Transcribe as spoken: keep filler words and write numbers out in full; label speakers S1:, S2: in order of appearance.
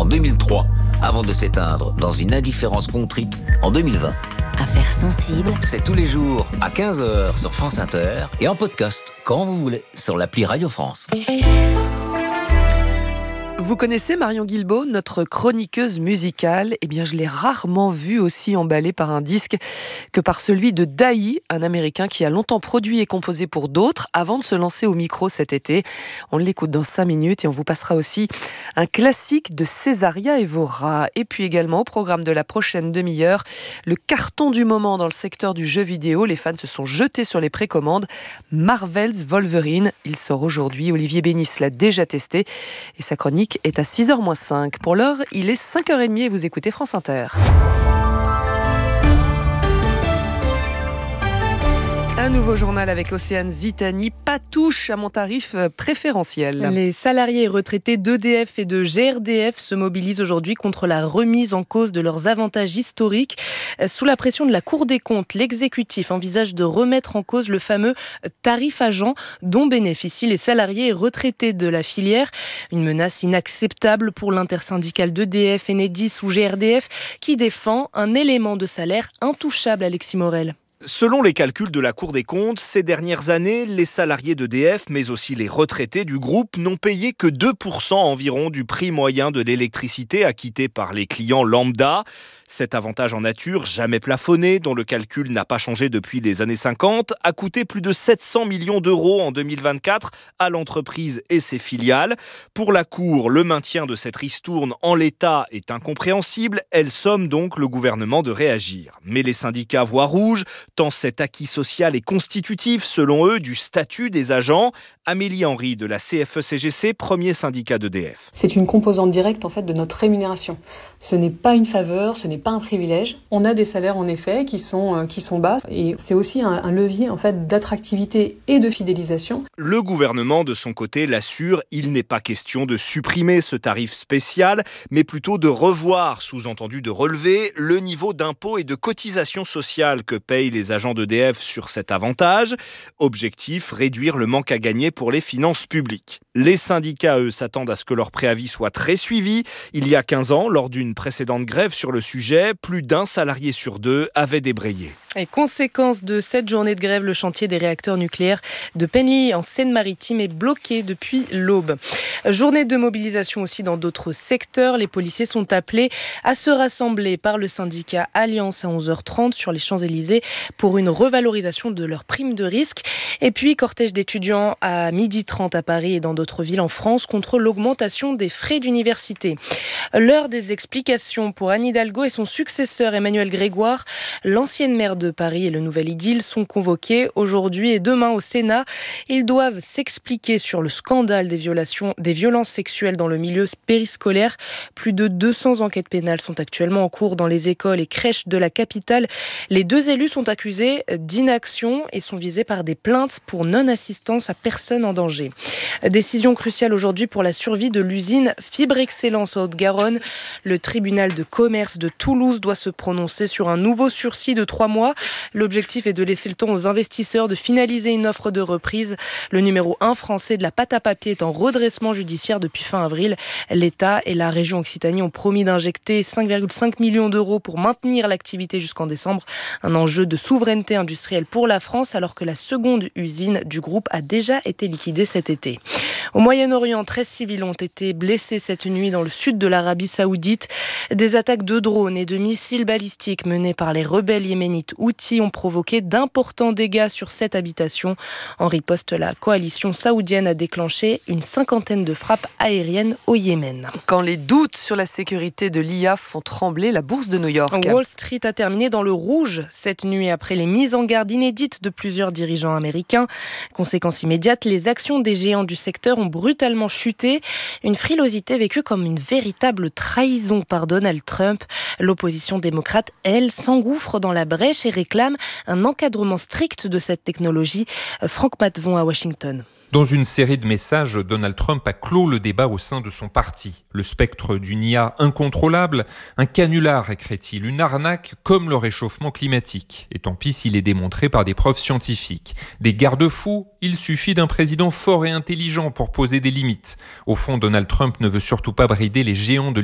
S1: deux mille trois, avant de s'éteindre dans une indifférence contrite en deux mille vingt.
S2: Affaires sensibles.
S1: C'est tous les jours à quinze heures sur France Inter et en podcast quand vous voulez sur l'appli Radio France.
S3: Vous connaissez Marion Guilbault, notre chroniqueuse musicale? Eh bien, je l'ai rarement vue aussi emballée par un disque que par celui de Daï, un Américain qui a longtemps produit et composé pour d'autres avant de se lancer au micro cet été. On l'écoute dans cinq minutes et on vous passera aussi un classique de Césaria Evora. Et puis également, au programme de la prochaine demi-heure, le carton du moment dans le secteur du jeu vidéo. Les fans se sont jetés sur les précommandes. Marvel's Wolverine, il sort aujourd'hui. Olivier Bénis l'a déjà testé et sa chronique est à six heures moins cinq. Pour l'heure, il est cinq heures trente et vous écoutez France Inter. Un nouveau journal avec Océane Zitani. Pas touche à mon tarif préférentiel.
S4: Les salariés et retraités d'E D F et de G R D F se mobilisent aujourd'hui contre la remise en cause de leurs avantages historiques. Sous la pression de la Cour des comptes, l'exécutif envisage de remettre en cause le fameux tarif agent dont bénéficient les salariés et retraités de la filière. Une menace inacceptable pour l'intersyndicale d'E D F, Enedis ou G R D F qui défend un élément de salaire intouchable. Alexis Morel.
S5: Selon les calculs de la Cour des comptes, ces dernières années, les salariés d'E D F, mais aussi les retraités du groupe, n'ont payé que deux pour cent environ du prix moyen de l'électricité acquitté par les clients lambda. Cet avantage en nature, jamais plafonné, dont le calcul n'a pas changé depuis les années cinquante, a coûté plus de sept cents millions d'euros en deux mille vingt-quatre à l'entreprise et ses filiales. Pour la Cour, le maintien de cette ristourne en l'état est incompréhensible. Elle somme donc le gouvernement de réagir. Mais les syndicats voient rouge, tant cet acquis social est constitutif, selon eux, du statut des agents. Amélie Henry de la C F E C G C, premier syndicat d'E D F.
S6: C'est une composante directe en fait de notre rémunération. Ce n'est pas une faveur, ce n'est pas un privilège. On a des salaires en effet qui sont, euh, qui sont bas et c'est aussi un, un levier en fait d'attractivité et de fidélisation.
S5: Le gouvernement de son côté l'assure, il n'est pas question de supprimer ce tarif spécial, mais plutôt de revoir, sous-entendu de relever, le niveau d'impôts et de cotisations sociales que payent les agents d'E D F sur cet avantage. Objectif, réduire le manque à gagner pour les finances publiques. Les syndicats, eux, s'attendent à ce que leur préavis soit très suivi. Il y a quinze ans, lors d'une précédente grève sur le sujet, plus d'un salarié sur deux avait débrayé.
S4: Et conséquence de cette journée de grève, le chantier des réacteurs nucléaires de Penly en Seine-Maritime est bloqué depuis l'aube. Journée de mobilisation aussi dans d'autres secteurs. Les policiers sont appelés à se rassembler par le syndicat Alliance à onze heures trente sur les Champs-Élysées pour une revalorisation de leur prime de risque. Et puis, cortège d'étudiants à midi trente à Paris et dans d'autres villes en France contre l'augmentation des frais d'université. L'heure des explications pour Anne Hidalgo et son successeur Emmanuel Grégoire. L'ancienne maire de Paris et le nouvel édile sont convoqués aujourd'hui et demain au Sénat. Ils doivent s'expliquer sur le scandale des violations, des violences sexuelles dans le milieu périscolaire. Plus de deux cents enquêtes pénales sont actuellement en cours dans les écoles et crèches de la capitale. Les deux élus sont accusés d'inaction et sont visés par des plaintes pour non-assistance à personne en danger. Décision cruciale aujourd'hui pour la survie de l'usine Fibre Excellence en Haute-Garonne. Le tribunal de commerce de Toulouse doit se prononcer sur un nouveau sursis de trois mois. L'objectif est de laisser le temps aux investisseurs de finaliser une offre de reprise. Le numéro un français de la pâte à papier est en redressement judiciaire depuis fin avril. L'État et la région Occitanie ont promis d'injecter cinq virgule cinq millions d'euros pour maintenir l'activité jusqu'en décembre. Un enjeu de souveraineté industrielle pour la France alors que la seconde usine du groupe a déjà été liquidée cet été. Au Moyen-Orient, treize civils ont été blessés cette nuit dans le sud de l'Arabie Saoudite. Des attaques de drones et de missiles balistiques menées par les rebelles yéménites Houthis ont provoqué d'importants dégâts sur cette habitation. En riposte, la coalition saoudienne a déclenché une cinquantaine de frappes aériennes au Yémen.
S3: Quand les doutes sur la sécurité de l'I A font trembler la bourse de New York.
S4: Wall Street a terminé dans le rouge cette nuit après les mises en garde inédites de plusieurs dirigeants américains. Conséquence immédiate, les actions des géants du secteur ont brutalement chuté. Une frilosité vécue comme une véritable trahison par Donald Trump. L'opposition démocrate, elle, s'engouffre dans la brèche et réclame un encadrement strict de cette technologie. Franck Matvon à Washington.
S7: Dans une série de messages, Donald Trump a clos le débat au sein de son parti. Le spectre d'une I A incontrôlable, un canular, écrit-il, une arnaque comme le réchauffement climatique. Et tant pis s'il est démontré par des preuves scientifiques. Des garde-fous, il suffit d'un président fort et intelligent pour poser des limites. Au fond, Donald Trump ne veut surtout pas brider les géants de